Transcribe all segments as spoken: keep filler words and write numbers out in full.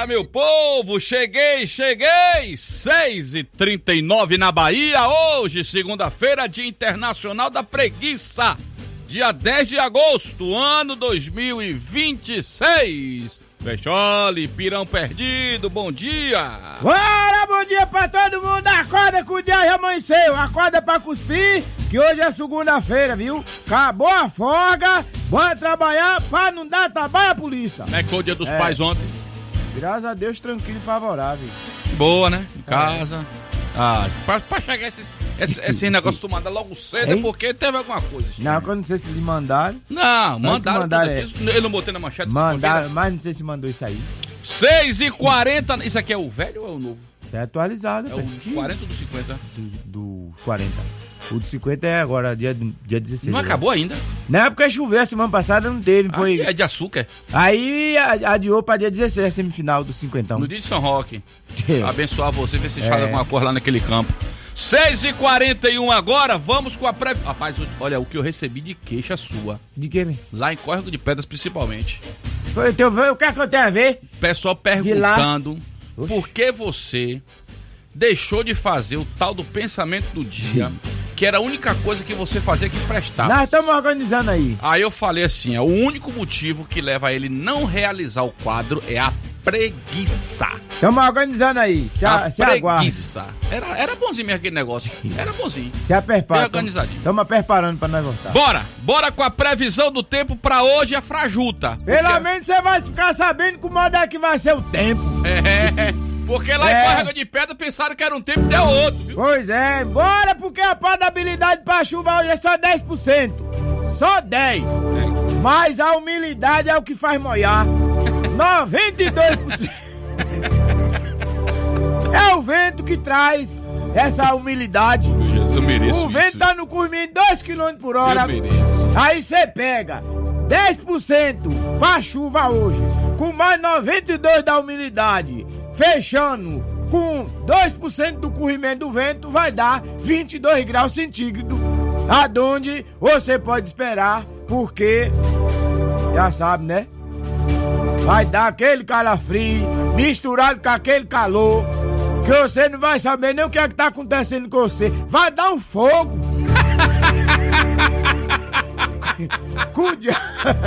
dia, meu povo! Cheguei, cheguei! seis e trinta e nove na Bahia, hoje, segunda-feira, Dia Internacional da Preguiça. Dia dez de agosto, ano dois mil e vinte e seis. Fechole, pirão perdido, bom dia! Bora, bom dia pra todo mundo! Acorda que o dia já amanheceu, acorda pra cuspir, que hoje é segunda-feira, viu? Acabou a folga, bora trabalhar pra não dar trabalho à polícia. Como é que foi o dia dos É. pais ontem? Graças a Deus, tranquilo e favorável. Boa, né? Em casa. Ah, pra, pra chegar esses, esses, esses negócios tu manda logo cedo é Hein? porque teve alguma coisa. Não, que eu não sei se lhe mandaram. Não, mandaram. mandaram, tudo é. isso. Ele não botei na manchete. Mandaram, mas não sei se mandou isso aí. seis e quarenta. Isso aqui é o velho ou é o novo? É atualizado. É pai. o quarenta ou do cinquenta? Do, do quarenta. O de cinquenta é agora, dia, dia dezesseis. Não agora. acabou ainda? Na época choveu, a semana passada não teve, foi... Ah, é de açúcar. Aí a- adiou pra dia dezesseis, a semifinal do cinquentão. No dia de São Roque. É. Abençoar você, ver se vocês É. fazem alguma coisa lá naquele campo. seis e quarenta e um agora, vamos com a pré... Rapaz, olha, o que eu recebi de queixa sua. De quê, meu? Lá em Córrego de Pedras, principalmente. Foi, teu, o que é que eu tenho a ver? Pessoal perguntando por que você deixou de fazer o tal do pensamento do dia, que era a única coisa que você fazia que prestava. Nós estamos organizando aí. Aí eu falei assim, ó, o único motivo que leva a ele não realizar o quadro é a preguiça. Estamos organizando aí. Se, a, A se aguarde. preguiça. Era, era bonzinho mesmo aquele negócio. Era bonzinho. Se aperpara. Bem organizadinho. Estamos preparando pra nós voltar. Bora, bora com a previsão do tempo pra hoje, a frajuta. Pelo Porque- menos você vai ficar sabendo como é que vai ser o tempo. É, porque lá É. em Córrego de Pedra pensaram que era um tempo e deu outro, viu? Pois é, bora porque a probabilidade pra chuva hoje é só dez por cento. Só dez por cento. Mas a umidade é o que faz molhar. noventa e dois por cento. É o vento que traz essa umidade. Eu mereço O vento tá no curminho dois quilômetros por hora. Eu mereço. Aí você pega dez por cento pra chuva hoje, com mais noventa e dois por cento da umidade, fechando com dois por cento do corrimento do vento, vai dar vinte e dois graus centígrados. Aonde você pode esperar, porque já sabe, né? Vai dar aquele calafrio misturado com aquele calor, que você não vai saber nem o que é que tá acontecendo com você. Vai dar um fogo. Cuidado.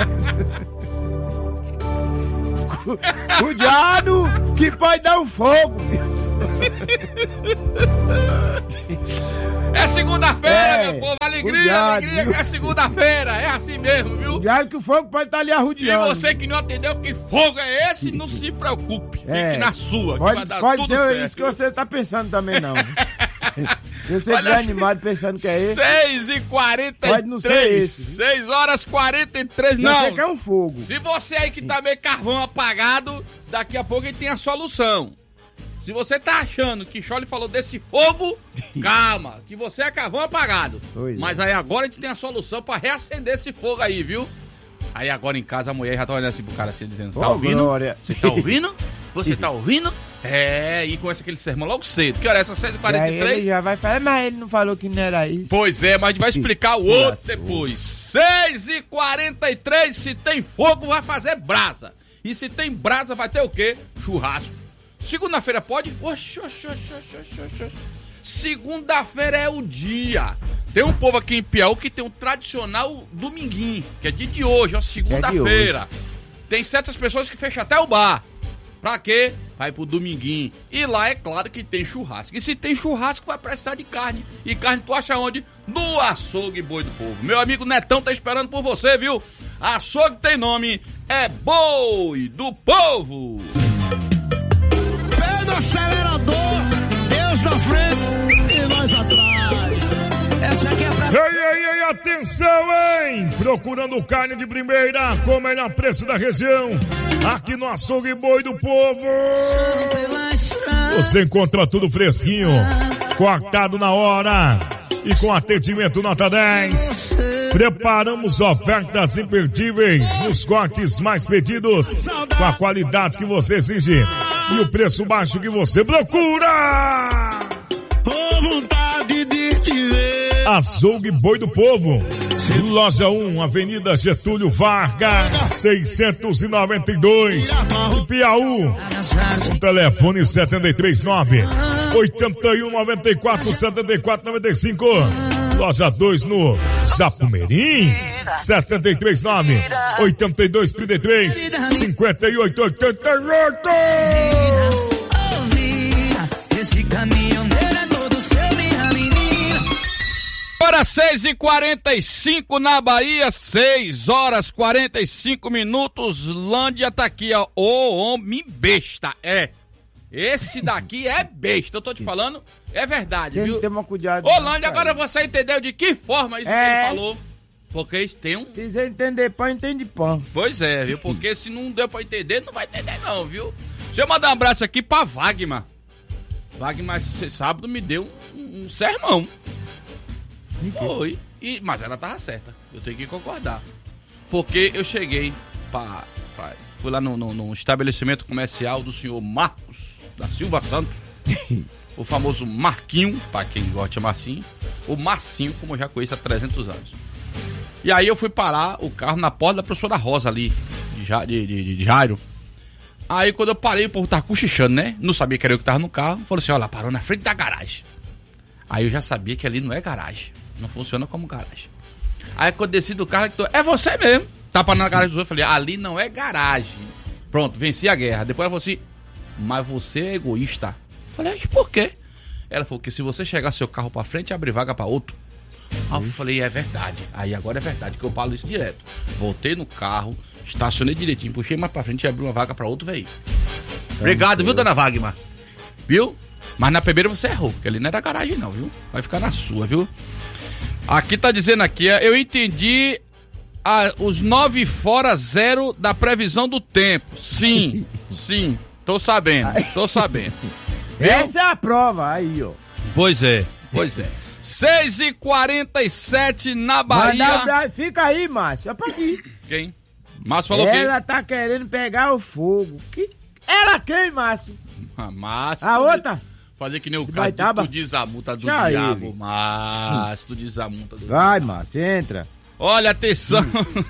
Cu- Cuidado, que pode dar um fogo. É segunda-feira, É, meu povo. Alegria, cuidado, alegria, viu? que é segunda-feira. É assim mesmo, viu? Cuidado que o fogo pode estar ali E arrodeando. você que não entendeu que fogo é esse, não se preocupe. É. Fique na sua, que Pode, vai dar pode tudo ser certo. isso que você tá pensando também, não. Se você Olha estiver assim, animado pensando que é esse, seis e quarenta e três. Pode não ser esse, viu? seis horas e quarenta e três, não. você quer um fogo. Se você aí que tá meio carvão apagado, daqui a pouco ele tem a solução. Se você tá achando que Chole falou desse fogo, calma, que você é carvão apagado. Pois é. Mas aí agora a gente tem a solução pra reacender esse fogo aí, viu? Aí agora em casa a mulher já tá olhando assim pro cara assim, dizendo, tá Ô, ouvindo? glória. Você tá ouvindo? Você tá ouvindo? É, e começa aquele sermão logo cedo. Que hora é essa? seis e quarenta Aí e ele três? já vai falar, mas ele não falou que não era isso. Pois é, mas a gente vai explicar o outro Lascou. depois. seis e quarenta e três, se tem fogo vai fazer brasa. E se tem brasa vai ter o quê? Churrasco. Segunda-feira pode? Oxi, oxi, oxi, oxi, oxi, oxi, oxi. Segunda-feira é o dia. Tem um povo aqui em Piauí que tem um tradicional dominguinho, que é dia de hoje, ó, segunda-feira. Tem certas pessoas que fecham até o bar. Pra quê? Vai pro dominguinho. E lá é claro que tem churrasco. E se tem churrasco, vai precisar de carne. E carne tu acha onde? No Açougue Boi do Povo. Meu amigo Netão tá esperando por você, viu? Açougue tem nome, é Boi do Povo. Pé no acelerador, Deus na frente e nós atrás. Essa aqui é pra... Ei, ei, ei, atenção, hein? Procurando carne de primeira com o melhor preço da região. Aqui no Açougue Boi do Povo. Você encontra tudo fresquinho, cortado na hora e com atendimento nota dez. Preparamos ofertas imperdíveis nos cortes mais pedidos, com a qualidade que você exige e o preço baixo que você procura. Com vontade de te ver. Açougue Boi do Povo. Loja um, Avenida Getúlio Vargas, seiscentos e noventa e dois, Piauí. O telefone sete três nove, oito um nove quatro, sete quatro nove cinco. Loja dois no Japumerim, sete três nove, oito dois três três, cinco oito oito oito. Esse caminhoneiro é todo seu, minha menina. Agora seis e quarenta e cinco na Bahia, seis horas quarenta e cinco minutos. Lândia tá aqui, ó. Ô homem besta, é. Esse daqui é besta, eu tô te falando, é verdade, Tem viu? que ter uma cuidado. Ô Lândia, agora você entendeu de que forma isso É. que ele falou? Porque eles têm um... Quiser entender pão, entende pão. Pois é, viu? Porque se não deu pra entender, não vai entender não, viu? Deixa eu mandar um abraço aqui pra Wagner. Wagner, esse sábado me deu um, um sermão. Foi. E, mas ela tava certa. Eu tenho que concordar. Porque eu cheguei pra... pra fui lá no, no, no estabelecimento comercial do senhor Marcos da Silva Santos. O famoso Marquinho, pra quem gosta de chamar assim. O Marcinho, como eu já conheço há trezentos anos. E aí eu fui parar o carro na porta da professora Rosa ali, de, Ja- de, de, de Jairo. Aí quando eu parei, o povo tava cochichando, né? Não sabia que era eu que tava no carro. Falou assim, olha lá, parou na frente da garagem. Aí eu já sabia que ali não é garagem. Não funciona como garagem. Aí quando eu desci do carro, é você mesmo. Tá parando na garagem dos outros. Eu falei, ali não é garagem. Pronto, venci a guerra. Depois ela falou assim, mas você é egoísta. Eu falei, mas por quê? Ela falou que se você chegar seu carro pra frente, abre vaga pra outro. Aí eu falei, é verdade. Aí agora é verdade, que eu falo isso direto. Voltei no carro, estacionei direitinho, puxei mais pra frente e abri uma vaga pra outro veículo. Obrigado, viu, dona Wagner? Viu? Mas na primeira você errou, porque ali não era garagem não, viu? Vai ficar na sua, viu? Aqui tá dizendo aqui, eu entendi a, os nove fora zero da previsão do tempo. Sim, sim, tô sabendo, tô sabendo. Viu? Essa é a prova, aí, ó. Pois é, pois é. seis e quarenta e sete na Bahia. Manda um abraço. Fica aí, Márcio. É pra aqui. Quem? Márcio falou o quê? Ela tá querendo pegar o fogo. Que... Ela quem, Márcio? Ah, Márcio. A tu outra? di- Fazer que nem o De cara, Baitaba? tu diz a multa do Já diabo, ele. Márcio, tu diz a multa do Vai, Márcio, entra. Olha, atenção.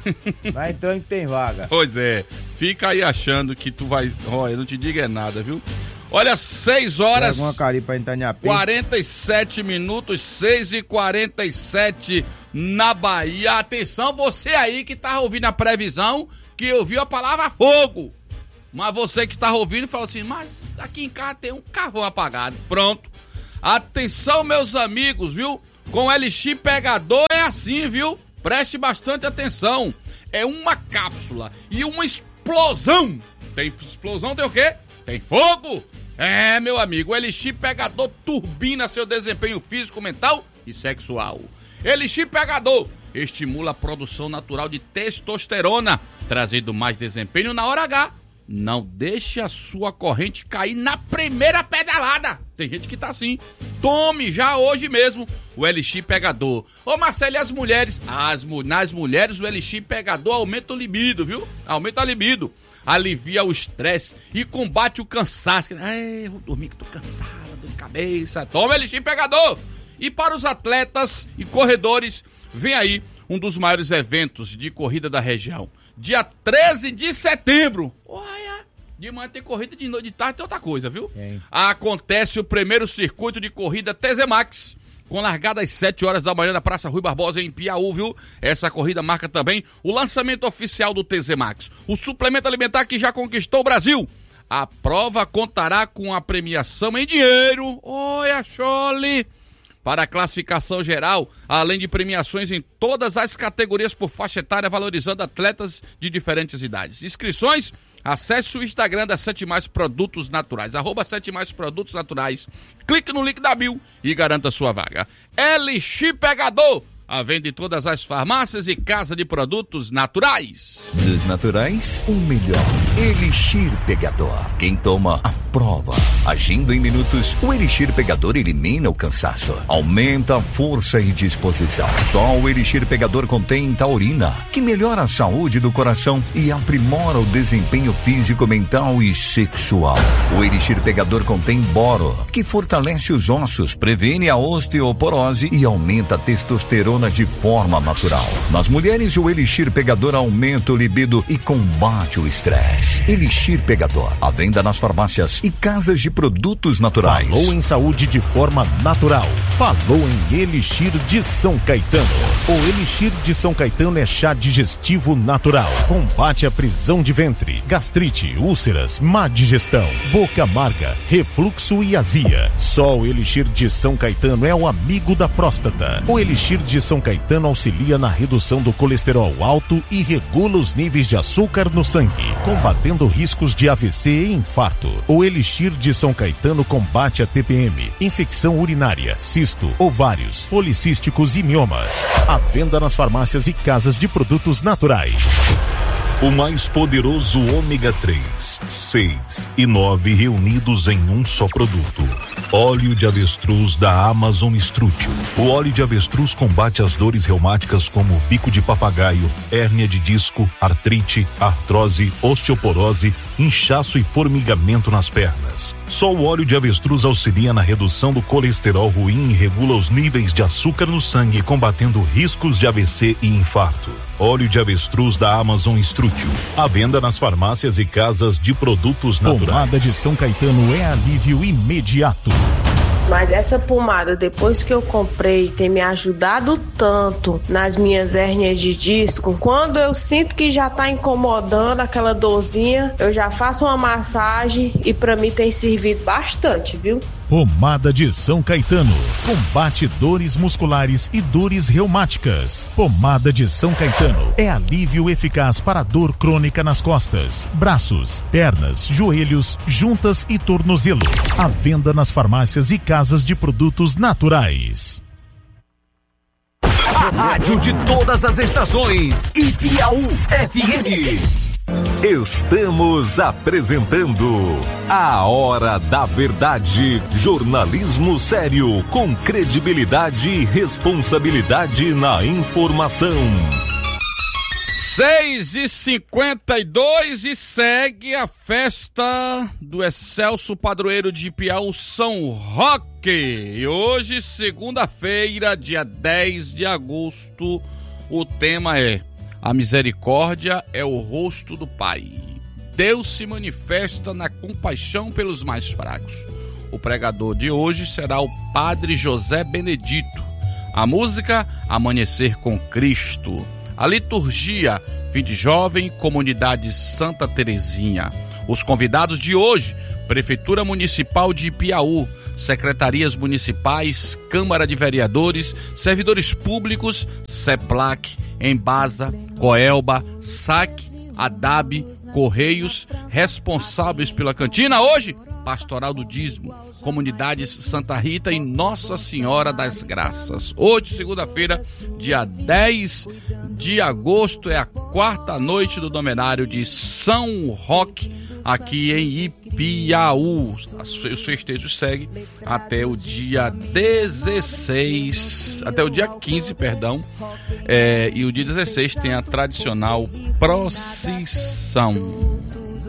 Vai entrando que tem vaga. Pois é, fica aí achando que tu vai... Olha, eu não te digo é nada, viu? Olha, seis horas... Pega uma carinha pra entrar em A P. quarenta e sete minutos, seis e quarenta e sete na Bahia. Atenção, você aí que tá ouvindo a previsão, que ouviu a palavra fogo. Mas você que está ouvindo falou assim, mas aqui em casa tem um carvão apagado. Pronto. Atenção, meus amigos, viu? Com o L X Pegador é assim, viu? Preste bastante atenção. É uma cápsula e uma explosão. Tem explosão, tem o quê? Tem fogo. É, meu amigo, o L X Pegador turbina seu desempenho físico, mental e sexual. L X Pegador estimula a produção natural de testosterona, trazendo mais desempenho na hora H. Não deixe a sua corrente cair na primeira pedalada. Tem gente que tá assim. Tome já hoje mesmo o L X Pegador. Ô Marcelo, e as mulheres? As, nas mulheres o L X Pegador aumenta o libido, viu? Aumenta a libido. Alivia o estresse e combate o cansaço. Ai, eu vou dormir que tô cansado, dor de cabeça. Toma o L X Pegador. E para os atletas e corredores, vem aí um dos maiores eventos de corrida da região. Dia treze de setembro. Olha, de manhã tem corrida, de noite, de tarde tem outra coisa, viu? Tem. Acontece o primeiro circuito de corrida T Z Max, com largada às sete horas da manhã na Praça Rui Barbosa, em Piauí, viu? Essa corrida marca também o lançamento oficial do T Z Max, o suplemento alimentar que já conquistou o Brasil. A prova contará com a premiação em dinheiro. Olha, Chole! Para a classificação geral, além de premiações em todas as categorias por faixa etária, valorizando atletas de diferentes idades. Inscrições? Acesse o Instagram da Sete Mais Produtos Naturais, arroba Sete Mais Produtos Naturais. Clique no link da bio e garanta sua vaga. L X Pegador, A venda em todas as farmácias e casa de produtos naturais. Dos naturais, o melhor. Elixir Pegador. Quem toma, aprova. Agindo em minutos, o Elixir Pegador elimina o cansaço, aumenta a força e disposição. Só o Elixir Pegador contém taurina, que melhora a saúde do coração e aprimora o desempenho físico, mental e sexual. O Elixir Pegador contém boro, que fortalece os ossos, previne a osteoporose e aumenta a testosterona de forma natural. Nas mulheres, o Elixir Pegador aumenta o libido e combate o estresse. Elixir Pegador, à venda nas farmácias e casas de produtos naturais. Falou em saúde de forma natural. Falou em Elixir de São Caetano. O Elixir de São Caetano é chá digestivo natural. Combate a prisão de ventre, gastrite, úlceras, má digestão, boca amarga, refluxo e azia. Só o Elixir de São Caetano é o amigo da próstata. O Elixir de São Caetano auxilia na redução do colesterol alto e regula os níveis de açúcar no sangue, combatendo riscos de A V C e infarto. O Elixir de São Caetano combate a T P M, infecção urinária, cisto, ovários, policísticos e miomas. À venda nas farmácias e casas de produtos naturais. O mais poderoso ômega três, seis e nove reunidos em um só produto. Óleo de avestruz da Amazon Strutio. O óleo de avestruz combate as dores reumáticas como bico de papagaio, hérnia de disco, artrite, artrose, osteoporose, inchaço e formigamento nas pernas. Só o óleo de avestruz auxilia na redução do colesterol ruim e regula os níveis de açúcar no sangue, combatendo riscos de A V C e infarto. Óleo de avestruz da Amazon Strutio. À venda nas farmácias e casas de produtos naturais. Pomada de São Caetano é alívio imediato. Mas essa pomada, depois que eu comprei, tem me ajudado tanto nas minhas hérnias de disco. Quando eu sinto que já tá incomodando aquela dorzinha, eu já faço uma massagem e pra mim tem servido bastante, viu? Pomada de São Caetano. Combate dores musculares e dores reumáticas. Pomada de São Caetano é alívio eficaz para dor crônica nas costas, braços, pernas, joelhos, juntas e tornozelo. À venda nas farmácias e casas de produtos naturais. A rádio de todas as estações. Ipiaú F M. Estamos apresentando A Hora da Verdade, jornalismo sério, com credibilidade e responsabilidade na informação. seis e cinquenta e dois e segue a festa do Excelso Padroeiro de Ipiaú, São Roque. E hoje, segunda-feira, dia dez de agosto, o tema é: a misericórdia é o rosto do Pai. Deus se manifesta na compaixão pelos mais fracos. O pregador de hoje será o Padre José Benedito. A música, Amanhecer com Cristo. A liturgia, Fim de Jovem, Comunidade Santa Terezinha. Os convidados de hoje: Prefeitura Municipal de Ipiaú, Secretarias Municipais, Câmara de Vereadores, Servidores Públicos, CEPLAC, Embasa, Coelba, S A C, ADAB, Correios, responsáveis pela cantina hoje, Pastoral do Dízimo, Comunidades Santa Rita e Nossa Senhora das Graças. Hoje, segunda-feira, dia dez de agosto, é a quarta noite do Domenário de São Roque, aqui em Ipiaú. Os festejos seguem até o dia dezesseis, até o dia quinze, perdão, é, e o dia dezesseis tem a tradicional procissão.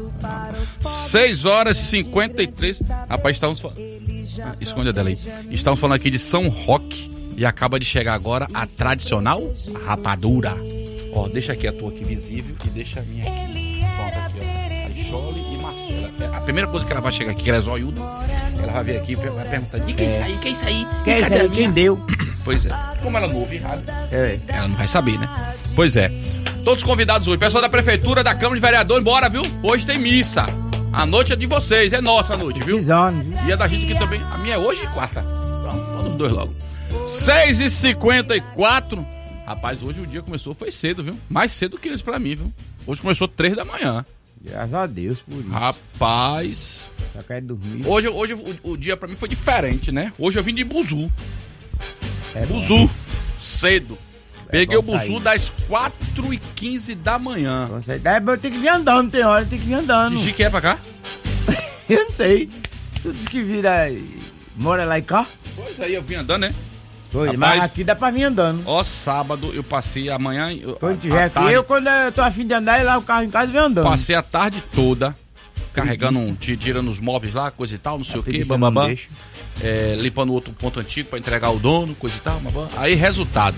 seis horas e cinquenta e três. Rapaz, estávamos falando. Ah, esconde a dela aí. Estamos falando aqui de São Roque e acaba de chegar agora a tradicional rapadura. Ó, deixa aqui a tua aqui visível e deixa a minha aqui. Pronto, aqui, ó. A Jole e Marcela. A primeira coisa que ela vai chegar aqui, que ela é zoiuda, ela vai vir aqui e vai perguntar: e quem é isso aí? Quem é isso aí? Quem é isso aí? Quem deu? Pois é. Como ela não ouve errado, É. ela não vai saber, né? Pois é. Todos convidados hoje. Pessoal da Prefeitura, da Câmara de Vereadores, bora, viu? Hoje tem missa. A noite é de vocês, é nossa a noite, viu? Precisando, viu? E a da gente aqui também. A minha é hoje e quarta. Pronto, todos dois logo. seis e cinquenta e quatro. Rapaz, hoje o dia começou, foi cedo, viu? Mais cedo que eles pra mim, viu? Hoje começou três da manhã. Graças a Deus por isso. Rapaz. Só quero dormir. Hoje, hoje o, o dia pra mim foi diferente, né? Hoje eu vim de Buzu. É bom. Buzu. Cedo. Peguei o buzu das quatro e quinze da manhã. Você deve ter que vir andando, tem hora, tem que vir andando. Digi que é pra cá? Eu não sei. Tu disse que vira. Mora lá em cá? Pois aí, eu vim andando, né? Pois, mas aqui dá pra vir andando. Ó, sábado eu passei amanhã. Eu, quando tiver aqui, tarde, eu quando eu tô afim de andar, lá o carro em casa vem andando. Passei a tarde toda carregando, um, tirando os móveis lá, coisa e tal, não sei o que, bababá. É, limpando outro ponto antigo pra entregar o dono, coisa e tal, babá. Aí, resultado.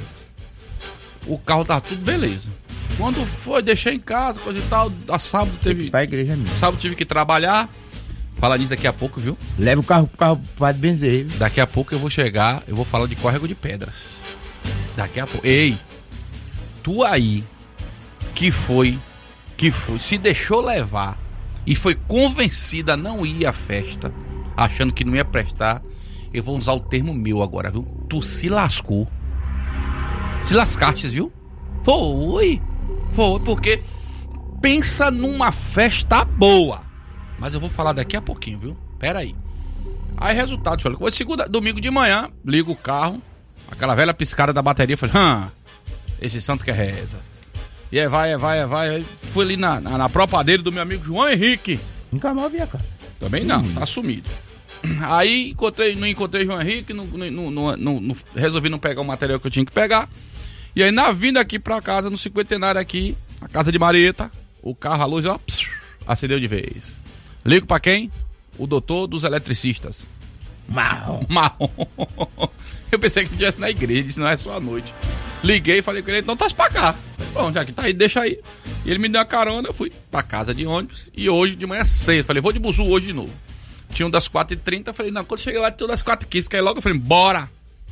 O carro tava tudo beleza. Quando foi, deixei em casa, coisa e tal. A sábado teve. Pra igreja mesmo. Sábado tive que trabalhar. Fala nisso daqui a pouco, viu? Leva o carro pro carro para benzer. Daqui a pouco eu vou chegar, eu vou falar de córrego de pedras. Daqui a pouco. Ei, tu aí que foi, que foi, se deixou levar e foi convencida a não ir à festa, achando que não ia prestar, eu vou usar o termo meu agora, viu? Tu se lascou. Se lascaste, viu? Foi. Foi, porque pensa numa festa boa. Mas eu vou falar daqui a pouquinho, viu? Pera aí. Aí, resultado, deixa eu falar. Segunda, domingo de manhã, ligo o carro, aquela velha piscada da bateria, falei, hã, esse santo que é reza. E aí vai, vai, vai. Aí fui ali na, na, na propadeira do meu amigo João Henrique. Nunca mais vi, cara. Também não, hum. Tá sumido. Aí encontrei, não encontrei João Henrique, não, não, não, não, não, resolvi não pegar o material que eu tinha que pegar. E aí, na vinda aqui pra casa, no cinquentenário aqui, a casa de Marieta, o carro, a luz, ó, psiu, acendeu de vez. Ligo pra quem? O doutor dos eletricistas. Marrom. Marrom. Eu pensei que tivesse na igreja, disse, não é só à noite. Liguei e falei com ele, então tá pra cá. Bom, já que tá aí, deixa aí. E ele me deu uma carona, eu fui pra casa de ônibus. E hoje de manhã cedo, falei, vou de buzu hoje de novo. Tinha um das quatro e trinta, falei, não, quando cheguei lá, tinha um das quatro e quinze, caí logo, eu falei, bora.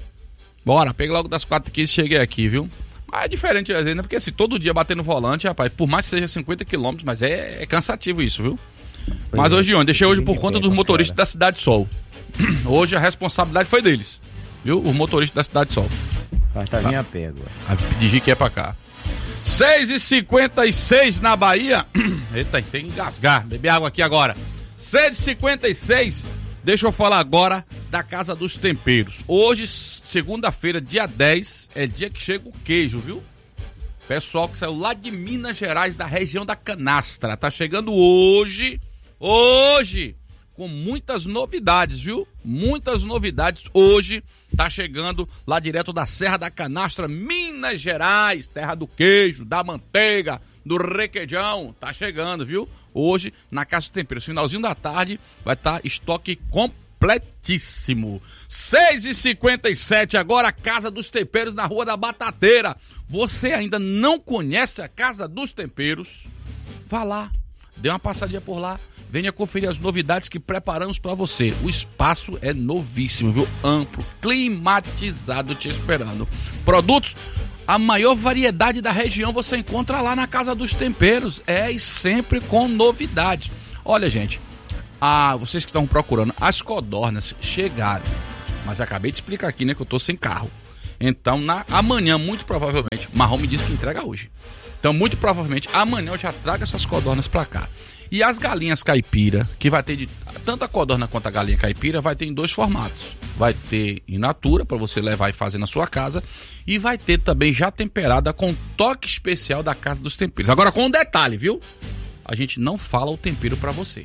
Bora, peguei logo das quatro e quinze, cheguei aqui, viu? Mas é diferente às vezes, né? Porque assim, todo dia batendo no volante, rapaz, por mais que seja cinquenta quilômetros, mas é, é cansativo isso, viu? Pois mas é, hoje, onde? Deixei hoje por conta dos motoristas da Cidade Sol. Hoje a responsabilidade foi deles, viu? Os motoristas da Cidade Sol. Mas tá minha pé agora. A dirigir que é pra cá. seis e cinquenta e seis na Bahia. Eita, tem que engasgar. Beber água aqui agora. seis e cinquenta e seis. Deixa eu falar agora da Casa dos Temperos. Hoje, segunda-feira, dia dez, é dia que chega o queijo, viu? Pessoal que saiu lá de Minas Gerais, da região da Canastra. Tá chegando hoje, hoje, com muitas novidades, viu? Muitas novidades hoje. Tá chegando lá direto da Serra da Canastra, Minas Gerais, terra do queijo, da manteiga, do requeijão. Tá chegando, viu? Hoje, na Casa dos Temperos, finalzinho da tarde, vai estar estoque completíssimo. seis e cinquenta e sete, agora a Casa dos Temperos na Rua da Batateira. Você ainda não conhece a Casa dos Temperos? Vá lá, dê uma passadinha por lá. Venha conferir as novidades que preparamos para você. O espaço é novíssimo, viu? Amplo, climatizado, te esperando. Produtos, a maior variedade da região você encontra lá na Casa dos Temperos. É, e sempre com novidade. Olha, gente, ah, vocês que estão procurando, as codornas chegaram. Mas acabei de explicar aqui, né, que eu tô sem carro. Então, na, amanhã, muito provavelmente, Marrom me disse que entrega hoje. Então, muito provavelmente, amanhã eu já trago essas codornas pra cá. E as galinhas caipira, que vai ter de, tanto a codorna quanto a galinha caipira, vai ter em dois formatos. Vai ter in natura, para você levar e fazer na sua casa. E vai ter também já temperada com toque especial da Casa dos Temperos. Agora, com um detalhe, viu? A gente não fala o tempero para você.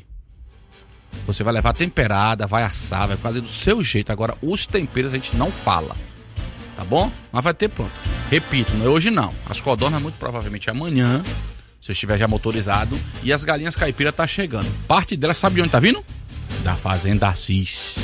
Você vai levar temperada, vai assar, vai fazer do seu jeito. Agora, os temperos a gente não fala. Tá bom? Mas vai ter pronto. Repito, não é hoje não. As codornas muito provavelmente amanhã, se estiver já motorizado. E as galinhas caipira tá chegando. Parte delas, sabe de onde tá vindo? Da Fazenda Assis.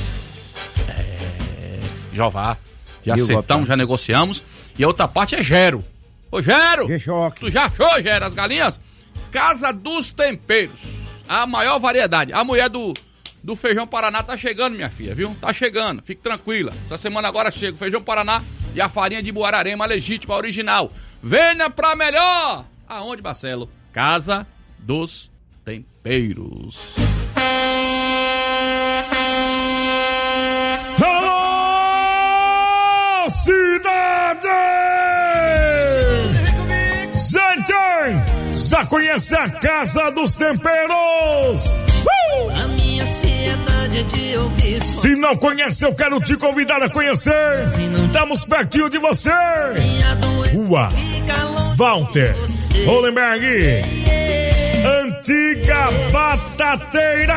É... Jová. Já acertamos, já negociamos. E a outra parte é Gero. Ô Gero! Tu já achou, Gero, as galinhas? Casa dos Temperos. A maior variedade. A mulher do, do feijão Paraná tá chegando, minha filha, viu? Tá chegando, fique tranquila. Essa semana agora chega o feijão Paraná e a farinha de Buararema legítima, original. Venha pra melhor! Aonde, Marcelo? Casa dos Temperos. Alô, cidade! Gente, já conhece a Casa dos Temperos? Uh! A minha ansiedade é de ouvir. Se não conhece, eu quero te convidar a conhecer. Estamos pertinho de você. Rua Walter Hollenberg, Antiga Batateira.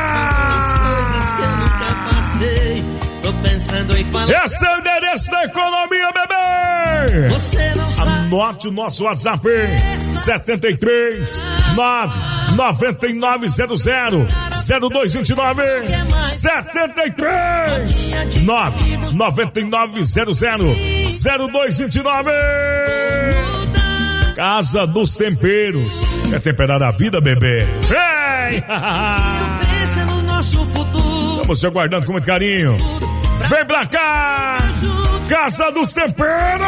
Tô pensando em falar. Esse é o endereço da economia, bebê. Você não sabe. Anote o nosso WhatsApp: setenta e três, nove nove nove zero zero zero dois dois nove. setenta e três, nove nove nove zero zero zero dois dois nove. Casa dos Temperos. Quer temperar a vida, bebê? Vem! Pensa no nosso futuro. Estamos te aguardando com muito carinho. Vem pra cá! Casa dos Temperos!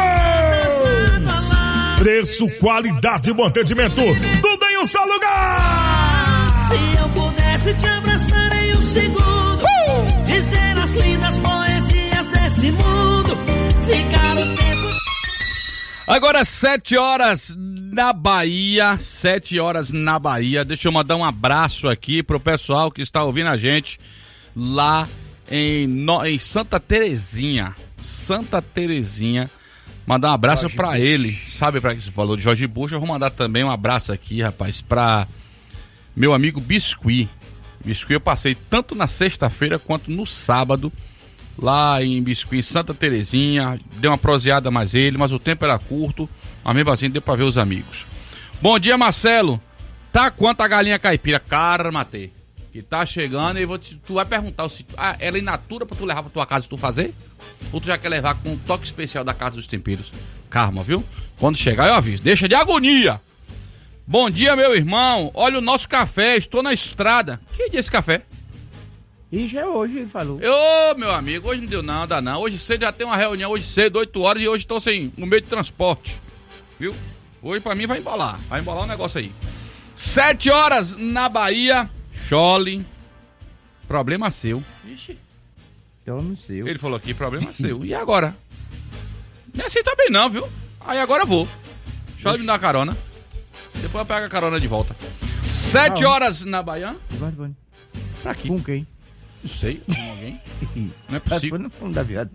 Preço, qualidade e bom atendimento. Tudo em um só lugar! Se eu pudesse te abraçar em um segundo, uh! dizer as lindas poesias desse mundo, ficar o tempo. Agora sete horas na Bahia, sete horas na Bahia. Deixa eu mandar um abraço aqui pro pessoal que está ouvindo a gente lá em, no, em Santa Terezinha. Santa Terezinha. Mandar um abraço Jorge pra Bush. Ele. Sabe pra que você falou de Jorge Bush? Eu vou mandar também um abraço aqui, rapaz, pra meu amigo Biscuit. Biscuit eu passei tanto na sexta-feira quanto no sábado lá em Biscuit, Santa Terezinha. Deu uma proseada mais ele, mas o tempo era curto, mas mesmo assim deu pra ver os amigos. Bom dia, Marcelo. Tá quanto a galinha caipira? Cara, matei. Que tá chegando e vou te, tu vai perguntar se ah, ela é in natura pra tu levar pra tua casa e tu fazer? Ou tu já quer levar com um toque especial da Casa dos Temperos? Karma, viu? Quando chegar eu aviso. Deixa de agonia. Bom dia, meu irmão. Olha o nosso café, estou na estrada. Que dia esse café? Isso é hoje, ele falou. Ô, meu amigo, hoje não deu nada, não. Hoje cedo já tem uma reunião, hoje cedo, oito horas, e hoje estou sem no meio de transporte. Viu? Hoje pra mim vai embolar. Vai embolar um negócio aí. Sete horas na Bahia. Chole. Problema seu. Ixi. Tome seu. Ele falou aqui, problema seu. E agora? Não é assim também não, viu? Aí agora eu vou. Chole me dar uma carona. Depois eu pego a carona de volta. Sete ah, horas na Bahia. Pra aqui. Com quem? Não sei, com alguém. Não é possível. Não, não, não,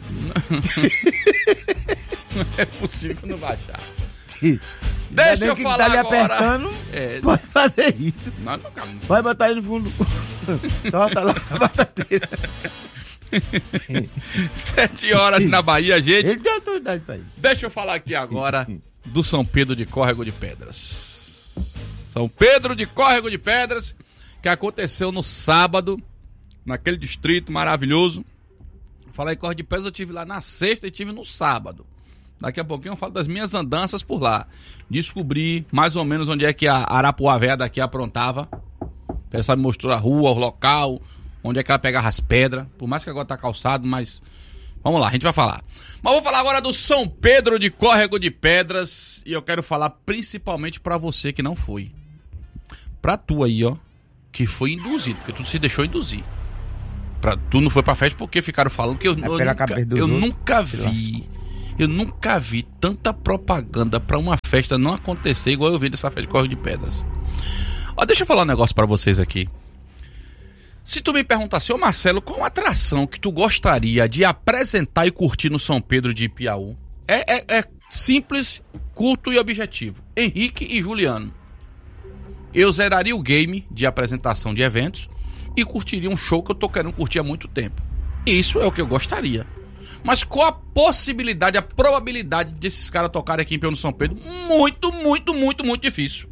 não é possível que não vai achar. Deixa Deixa eu falar tá agora. Apertando, é... Pode fazer isso. Não, não, calma. Vai botar ele no fundo. Solta lá a batateira. Sete horas na Bahia, gente. Ele tem autoridade pra isso. Deixa eu falar aqui agora do São Pedro de Córrego de Pedras. São Pedro de Córrego de Pedras, que aconteceu no sábado, naquele distrito maravilhoso. Falar em Córrego de Pedras, eu tive lá na sexta e tive no sábado. Daqui a pouquinho eu falo das minhas andanças por lá. Descobri mais ou menos onde é que a Arapuá Véia daqui aprontava. O pessoal me mostrou a rua, o local, onde é que ela pegava as pedras. Por mais que agora tá calçado, mas... Vamos lá, a gente vai falar. Mas vou falar agora do São Pedro de Córrego de Pedras. E eu quero falar principalmente pra você que não foi. Pra tu aí, ó, que foi induzido, porque tu se deixou induzir. Pra, tu não foi pra festa porque ficaram falando que eu, é eu, nunca, eu nunca vi... Eu nunca vi tanta propaganda pra uma festa não acontecer igual eu vi dessa festa de Córrego de Pedras. Ó, deixa eu falar um negócio pra vocês aqui. Se tu me perguntasse, ô Marcelo, qual atração que tu gostaria de apresentar e curtir no São Pedro de Ipiaú? É, é, é simples, curto e objetivo. Henrique e Juliano. Eu zeraria o game de apresentação de eventos e curtiria um show que eu tô querendo curtir há muito tempo. Isso é o que eu gostaria. Mas qual a possibilidade, a probabilidade desses caras tocarem aqui em Piauí, São Pedro? Muito, muito, muito, muito difícil.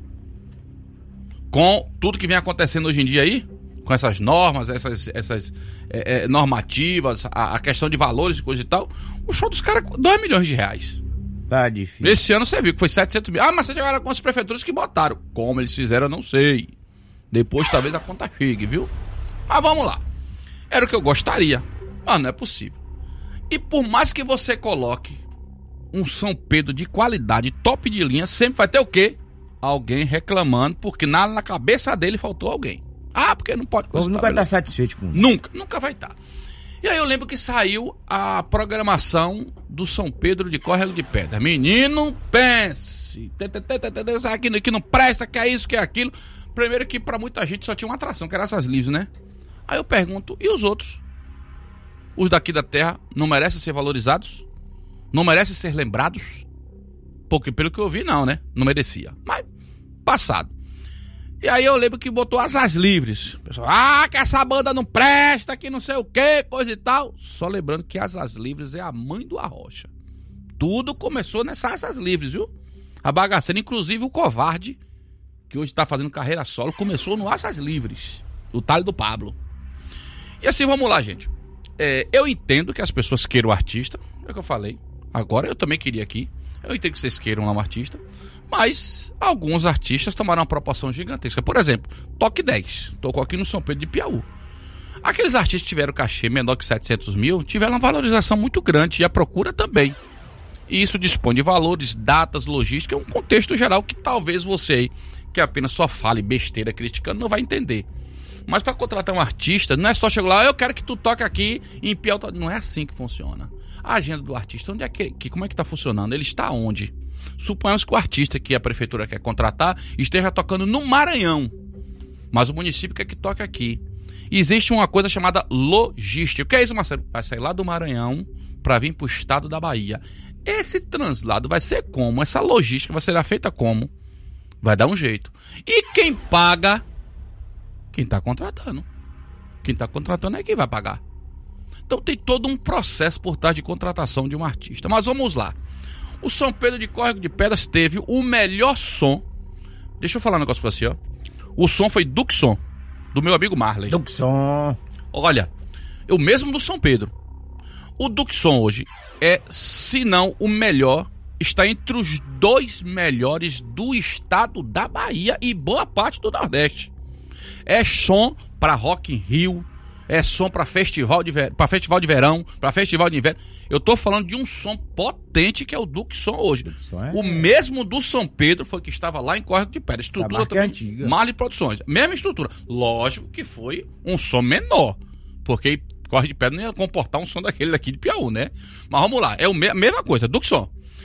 Com tudo que vem acontecendo hoje em dia aí, com essas normas, essas, essas é, é, normativas, a, a questão de valores e coisa e tal, o show dos caras, dois milhões de reais. Tá difícil. Esse ano você viu que foi setecentos mil. Ah, mas você jogaram com as prefeituras que botaram. Como eles fizeram, eu não sei. Depois talvez a conta chegue, viu? Mas vamos lá. Era o que eu gostaria. Mas não é possível. E por mais que você coloque um São Pedro de qualidade, top de linha, sempre vai ter o quê? Alguém reclamando, porque na, na cabeça dele faltou alguém. Ah, porque não pode... Ou nunca vai estar satisfeito com isso. Nunca, nunca vai estar. E aí eu lembro que saiu a programação do São Pedro de Córrego de Pedras. Menino, pense. Aqui que não presta, que é isso, que é aquilo. Primeiro que pra muita gente só tinha uma atração, que era essas livres, né? Aí eu pergunto, e os outros? Os daqui da terra não merecem ser valorizados? Não merecem ser lembrados? Porque pelo que eu vi, não, né? Não merecia. Mas, passado. E aí eu lembro que botou Asas Livres. O pessoal, ah, que essa banda não presta, que não sei o que, coisa e tal. Só lembrando que Asas Livres é a mãe do Arrocha. Tudo começou nessas Asas Livres, viu? A bagaceira, inclusive o Covarde, que hoje tá fazendo carreira solo, começou no Asas Livres. O talho do Pablo. E assim, vamos lá, gente. É, eu entendo que as pessoas queiram o artista. É o que eu falei. Agora eu também queria aqui. Eu entendo que vocês queiram lá um artista. Mas alguns artistas tomaram uma proporção gigantesca. Por exemplo, Toque dez. Tocou aqui no São Pedro de Piauí. Aqueles artistas que tiveram cachê menor que setecentos mil tiveram uma valorização muito grande. E a procura também. E isso dispõe de valores, datas, logística. É um contexto geral que talvez você, que apenas só fale besteira criticando, não vai entender. Mas para contratar um artista, não é só chegar lá, eu quero que tu toque aqui em Piauí. Não é assim que funciona. A agenda do artista, onde é que, que, como é que está funcionando? Ele está onde? Suponhamos que o artista que a prefeitura quer contratar esteja tocando no Maranhão, mas o município quer que toque aqui. Existe uma coisa chamada logística. O que é isso, Marcelo? Vai sair lá do Maranhão para vir para o estado da Bahia. Esse translado vai ser como? Essa logística vai ser feita como? Vai dar um jeito. E quem paga? Quem está contratando. Quem está contratando é quem vai pagar. Então tem todo um processo por trás de contratação de um artista. Mas vamos lá. O São Pedro de Córrego de Pedras teve o melhor som. Deixa eu falar um negócio pra você, ó. O som foi Duxon, do meu amigo Marley. Duxon. Olha, eu mesmo do São Pedro. O Duxon hoje é, se não o melhor, está entre os dois melhores do estado da Bahia e boa parte do Nordeste. É som pra Rock in Rio, é som para festival de ver... para festival de verão, para festival de inverno. Eu tô falando de um som potente que é o Duxon hoje. Duxon é... O mesmo do São Pedro foi que estava lá em Córrego de Pedras. Estrutura também, antiga. Marley Produções, mesma estrutura. Lógico que foi um som menor, porque Córrego de Pedras não ia comportar um som daquele daqui de Piauí, né? Mas vamos lá, é a me... mesma coisa, Duxon.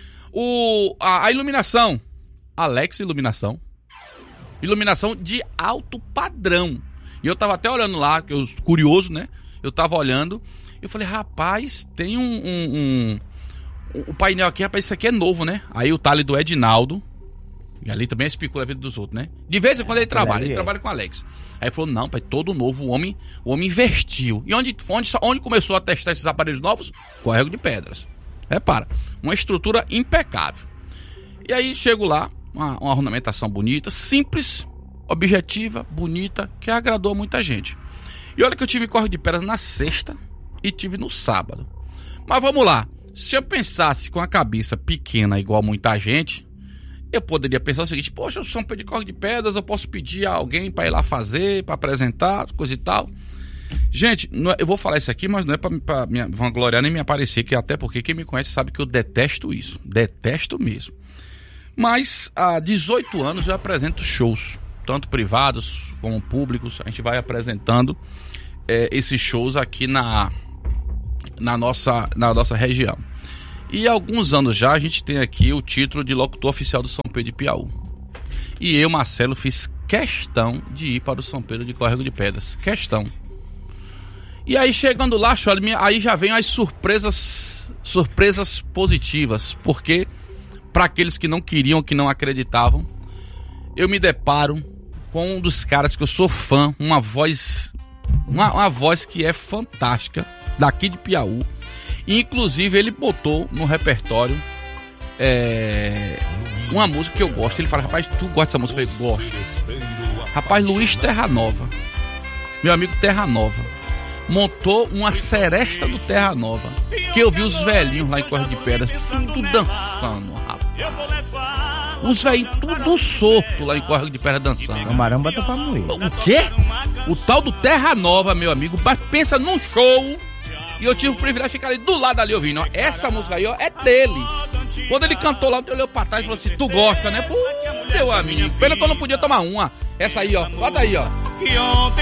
O... A... a iluminação, Alex Iluminação. Iluminação de alto padrão. E eu tava até olhando lá, que eu curioso, né? Eu tava olhando e eu falei, rapaz, tem um, um, um... O painel aqui, rapaz, isso aqui é novo, né? Aí o talho do Edinaldo, e ali também especula a vida dos outros, né? De vez em quando ele trabalha, ele trabalha com o Alex. Aí ele falou, não, pai, todo novo, o homem, o homem investiu. E onde, onde, onde começou a testar esses aparelhos novos? Córrego de Pedras. Repara, uma estrutura impecável. E aí chego lá, uma, uma ornamentação bonita, simples, objetiva, bonita, que agradou muita gente. E olha que eu tive Córrego de Pedras na sexta e tive no sábado. Mas vamos lá, se eu pensasse com a cabeça pequena igual muita gente, eu poderia pensar o seguinte, poxa, eu sou um pé de Córrego de Pedras, eu posso pedir a alguém para ir lá fazer, para apresentar, coisa e tal. Gente, não é, eu vou falar isso aqui, mas não é para me vangloriar nem me aparecer, que até porque quem me conhece sabe que eu detesto isso, detesto mesmo. Mas há dezoito anos eu apresento shows, tanto privados como públicos. A gente vai apresentando é, esses shows aqui na, na, nossa, na nossa região. E há alguns anos já a gente tem aqui o título de locutor oficial do São Pedro de Piauí. E eu, Marcelo, fiz questão de ir para o São Pedro de Córrego de Pedras. Questão. E aí chegando lá, aí já vem as surpresas, surpresas positivas. Porque para aqueles que não queriam, que não acreditavam, eu me deparo com um dos caras que eu sou fã, uma voz, uma, uma voz que é fantástica, daqui de Piauí. E, inclusive, ele botou no repertório é, uma música que eu gosto. Ele fala, rapaz, tu gosta dessa música? Eu falei, gosto. Rapaz, Luiz Terra Nova, meu amigo Terra Nova, montou uma seresta do Terra Nova, que eu vi os velhinhos lá em Córrego de Pedras, tudo dançando, rapaz. Os velhinhos tudo solto lá em Córrego de Pedras dançando. Camarão bota pra moer. O quê? O tal do Terra Nova, meu amigo, pensa num show. E eu tive o privilégio de ficar ali do lado ali ouvindo, ó. Essa música aí, ó, é dele. Quando ele cantou lá, eu olhei pra trás e falou assim, tu gosta, né? Pô, meu amigo, pena que eu não podia tomar uma. Essa aí, ó, bota aí, ó.